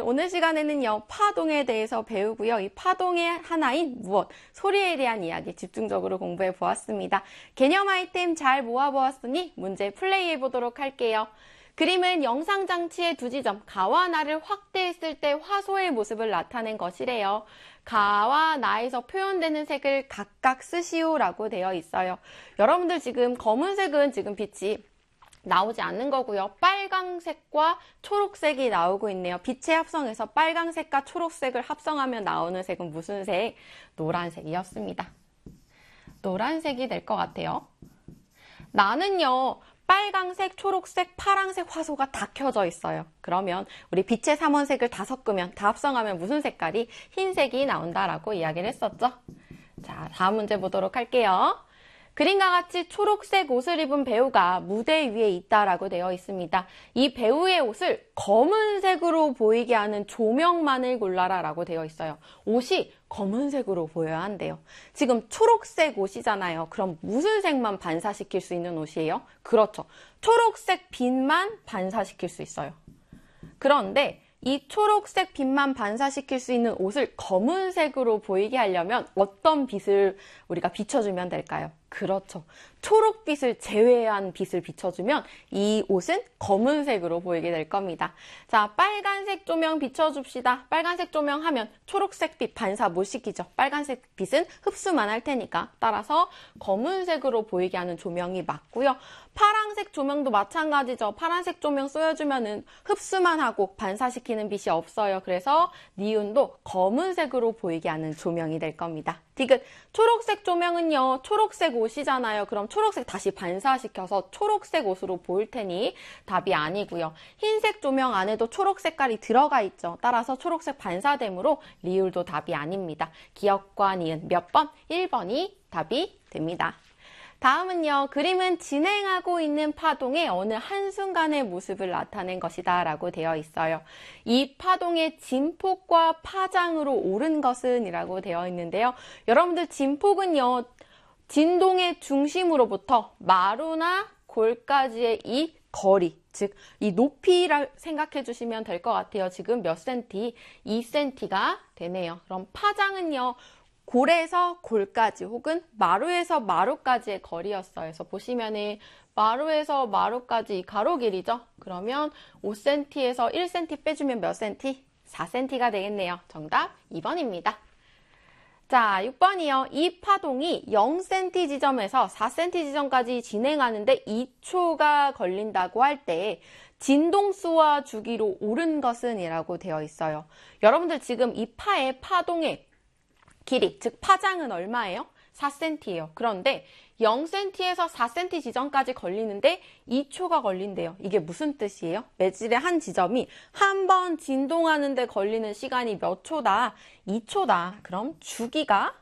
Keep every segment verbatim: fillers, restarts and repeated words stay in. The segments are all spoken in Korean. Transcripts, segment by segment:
오늘 시간에는요, 파동에 대해서 배우고요. 이 파동의 하나인 무엇, 소리에 대한 이야기 집중적으로 공부해 보았습니다. 개념 아이템 잘 모아보았으니 문제 플레이해 보도록 할게요. 그림은 영상장치의 두 지점, 가와 나를 확대했을 때 화소의 모습을 나타낸 것이래요. 가와 나에서 표현되는 색을 각각 쓰시오라고 되어 있어요. 여러분들 지금 검은색은 지금 빛이 나오지 않는 거고요. 빨강색과 초록색이 나오고 있네요. 빛의 합성에서 빨강색과 초록색을 합성하면 나오는 색은 무슨 색? 노란색이었습니다. 노란색이 될 것 같아요. 나는요, 빨강색, 초록색, 파랑색 화소가 다 켜져 있어요. 그러면 우리 빛의 삼원색을 다 섞으면, 다 합성하면 무슨 색깔이? 흰색이 나온다라고 이야기를 했었죠. 자, 다음 문제 보도록 할게요. 그림과 같이 초록색 옷을 입은 배우가 무대 위에 있다라고 되어 있습니다. 이 배우의 옷을 검은색으로 보이게 하는 조명만을 골라라 라고 되어 있어요. 옷이 검은색으로 보여야 한대요. 지금 초록색 옷이잖아요. 그럼 무슨 색만 반사시킬 수 있는 옷이에요? 그렇죠. 초록색 빛만 반사시킬 수 있어요. 그런데 이 초록색 빛만 반사시킬 수 있는 옷을 검은색으로 보이게 하려면 어떤 빛을 우리가 비춰주면 될까요? 그렇죠. 초록빛을 제외한 빛을 비춰주면 이 옷은 검은색으로 보이게 될 겁니다. 자, 빨간색 조명 비춰줍시다. 빨간색 조명 하면 초록색 빛 반사 못 시키죠. 빨간색 빛은 흡수만 할 테니까. 따라서 검은색으로 보이게 하는 조명이 맞고요. 파란색 조명도 마찬가지죠. 파란색 조명 쏘여주면은 흡수만 하고 반사시키는 빛이 없어요. 그래서 니은도 검은색으로 보이게 하는 조명이 될 겁니다. 디귿, 초록색 조명은요, 초록색 옷이잖아요. 그럼 초록색 다시 반사시켜서 초록색 옷으로 보일 테니 답이 아니고요. 흰색 조명 안에도 초록 색깔이 들어가 있죠. 따라서 초록색 반사되므로 리을도 답이 아닙니다. 기역과 니은 몇 번? 일 번이 답이 됩니다. 다음은요, 그림은 진행하고 있는 파동의 어느 한순간의 모습을 나타낸 것이다 라고 되어 있어요. 이 파동의 진폭과 파장으로 오른 것은 이라고 되어 있는데요. 여러분들 진폭은요, 진동의 중심으로부터 마루나 골까지의 이 거리, 즉 이 높이를 생각해 주시면 될 것 같아요. 지금 몇 센티? 이 센티가 되네요. 그럼 파장은요, 골에서 골까지 혹은 마루에서 마루까지의 거리였어요. 그래서 보시면은 마루에서 마루까지 이 가로 길이죠. 그러면 오 센티미터에서 일 센티미터 빼주면 몇 센티? 사 센티미터가 되겠네요. 정답 이 번입니다. 자, 육 번이요. 이 파동이 영 센티미터 지점에서 사 센티미터 지점까지 진행하는데 이 초가 걸린다고 할 때 진동수와 주기로 오른 것은 이라고 되어 있어요. 여러분들 지금 이 파의 파동의 길이, 즉 파장은 얼마예요? 사 센티미터예요. 그런데 영 센티미터에서 사 센티미터 지점까지 걸리는데 이 초가 걸린대요. 이게 무슨 뜻이에요? 매질의 한 지점이 한 번 진동하는데 걸리는 시간이 몇 초다? 이 초다. 그럼 주기가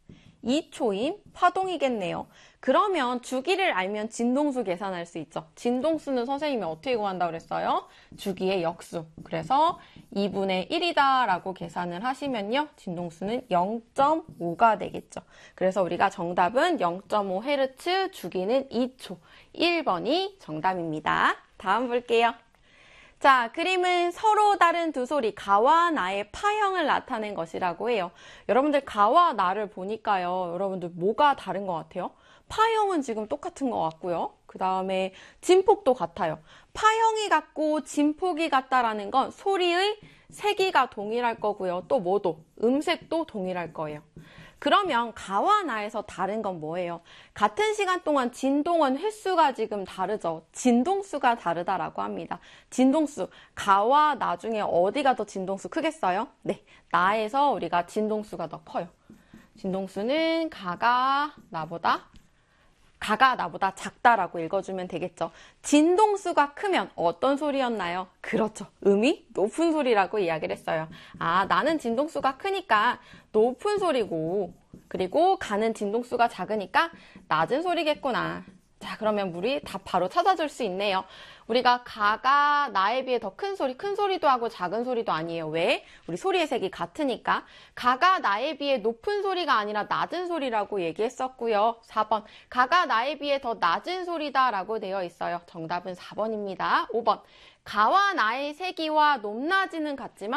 이 초인 파동이겠네요. 그러면 주기를 알면 진동수 계산할 수 있죠. 진동수는 선생님이 어떻게 구한다고 그랬어요? 주기의 역수. 그래서 이분의 일이다 라고 계산을 하시면요. 진동수는 영 점 오가 되겠죠. 그래서 우리가 정답은 영 점 오 헤르츠, 주기는 이 초. 일 번이 정답입니다. 다음 볼게요. 자, 그림은 서로 다른 두 소리, 가와 나의 파형을 나타낸 것이라고 해요. 여러분들 가와 나를 보니까요. 여러분들 뭐가 다른 것 같아요? 파형은 지금 똑같은 것 같고요. 그 다음에 진폭도 같아요. 파형이 같고 진폭이 같다라는 건 소리의 세기가 동일할 거고요. 또 뭐도? 음색도 동일할 거예요. 그러면 가와 나에서 다른 건 뭐예요? 같은 시간 동안 진동원 횟수가 지금 다르죠. 진동수가 다르다라고 합니다. 진동수, 가와 나 중에 어디가 더 진동수 크겠어요? 네, 나에서 우리가 진동수가 더 커요. 진동수는 가가 나보다 가가 나보다 작다라고 읽어주면 되겠죠. 진동수가 크면 어떤 소리였나요? 그렇죠. 음이 높은 소리라고 이야기를 했어요. 아, 나는 진동수가 크니까 높은 소리고, 그리고 가는 진동수가 작으니까 낮은 소리겠구나. 자, 그러면 우리 답 바로 찾아줄 수 있네요. 우리가 가가 나에 비해 더 큰 소리, 큰 소리도 하고 작은 소리도 아니에요. 왜? 우리 소리의 색이 같으니까. 가가 나에 비해 높은 소리가 아니라 낮은 소리라고 얘기했었고요. 사 번. 가가 나에 비해 더 낮은 소리다 라고 되어 있어요. 정답은 사 번입니다. 오 번. 가와 나의 세기와 높낮이는 같지만